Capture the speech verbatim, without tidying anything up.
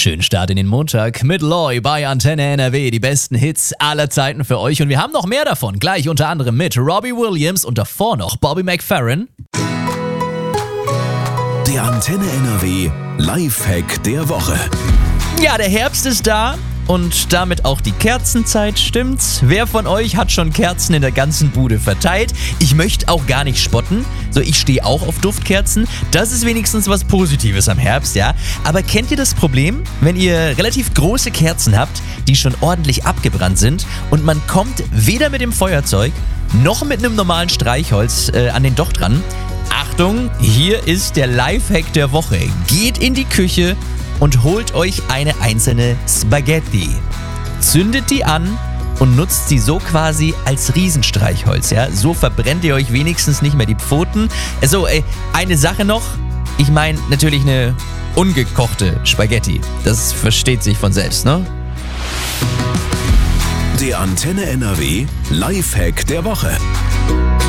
Schönen Start in den Montag mit Loy bei Antenne N R W. Die besten Hits aller Zeiten für euch. Und wir haben noch mehr davon. Gleich unter anderem mit Robbie Williams und davor noch Bobby McFerrin. Der Antenne N R W Lifehack der Woche. Ja, der Herbst ist da. Und damit auch die Kerzenzeit, stimmt's? Wer von euch hat schon Kerzen in der ganzen Bude verteilt? Ich möchte auch gar nicht spotten. So, ich stehe auch auf Duftkerzen. Das ist wenigstens was Positives am Herbst, ja? Aber kennt ihr das Problem, wenn ihr relativ große Kerzen habt, die schon ordentlich abgebrannt sind und man kommt weder mit dem Feuerzeug noch mit einem normalen Streichholz äh, an den Docht dran? Achtung, hier ist der Lifehack der Woche. Geht in die Küche und holt euch eine einzelne Spaghetti. Zündet die an und nutzt sie so quasi als Riesenstreichholz. Ja? So verbrennt ihr euch wenigstens nicht mehr die Pfoten. Also, ey, eine Sache noch. Ich meine natürlich eine ungekochte Spaghetti. Das versteht sich von selbst, ne? Der Antenne N R W Lifehack der Woche.